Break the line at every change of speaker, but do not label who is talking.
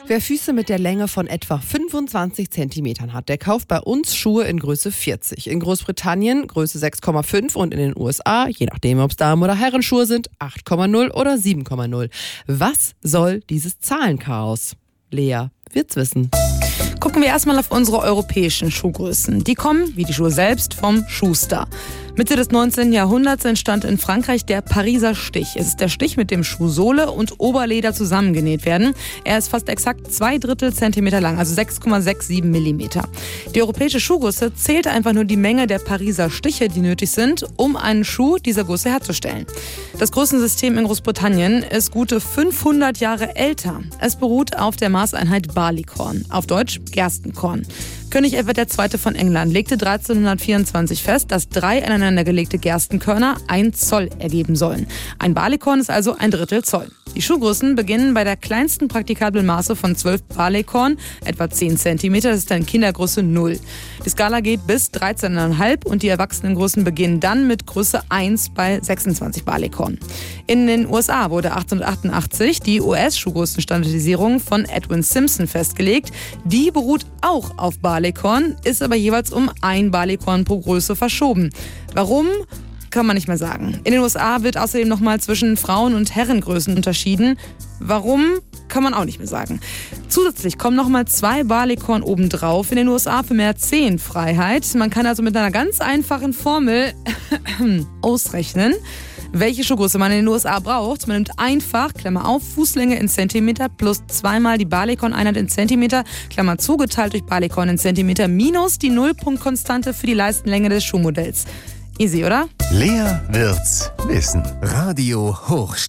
Wer Füße mit der Länge von etwa 25 cm hat, der kauft bei uns Schuhe in Größe 40. In Großbritannien Größe 6,5 und in den USA, je nachdem ob es Damen- oder Herrenschuhe sind, 8,0 oder 7,0. Was soll dieses Zahlenchaos? Lea wird's wissen.
Gucken wir erstmal auf unsere europäischen Schuhgrößen. Die kommen, wie die Schuhe selbst, vom Schuster. Mitte des 19. Jahrhunderts entstand in Frankreich der Pariser Stich. Es ist der Stich, mit dem Schuhsohle und Oberleder zusammengenäht werden. Er ist fast exakt 2/3 Zentimeter lang, also 6,67 Millimeter. Die europäische Schuhgröße zählt einfach nur die Menge der Pariser Stiche, die nötig sind, um einen Schuh dieser Größe herzustellen. Das Größensystem in Großbritannien ist gute 500 Jahre älter. Es beruht auf der Maßeinheit Barleycorn, auf Deutsch Gerstenkorn. König Edward II. Von England legte 1324 fest, dass 3 aneinandergelegte Gerstenkörner 1 Zoll ergeben sollen. Ein Barleycorn ist also 1/3 Zoll. Die Schuhgrößen beginnen bei der kleinsten praktikablen Maße von 12 Barleycorn, etwa 10 cm, das ist dann Kindergröße 0. Die Skala geht bis 13,5 und die Erwachsenengrößen beginnen dann mit Größe 1 bei 26 Barleycorn. In den USA wurde 1888 die US-Schuhgrößenstandardisierung von Edwin Simpson festgelegt. Die beruht auch auf Barleycorn, ist aber jeweils um 1 Barleycorn pro Größe verschoben. Warum? Kann man nicht mehr sagen. In den USA wird außerdem nochmal zwischen Frauen- und Herrengrößen unterschieden. Warum? Kann man auch nicht mehr sagen. Zusätzlich kommen nochmal 2 Barleycorn obendrauf in den USA für mehr Zehenfreiheit. Man kann also mit einer ganz einfachen Formel ausrechnen, welche Schuhgröße man in den USA braucht. Man nimmt einfach, Klammer auf, Fußlänge in Zentimeter plus 2-mal die Barleycorn-Einheit in Zentimeter, Klammer zu, geteilt durch Barleycorn in Zentimeter minus die Nullpunktkonstante für die Leistenlänge des Schuhmodells. Easy, oder?
Lea wird's wissen. Radio Hochstieg.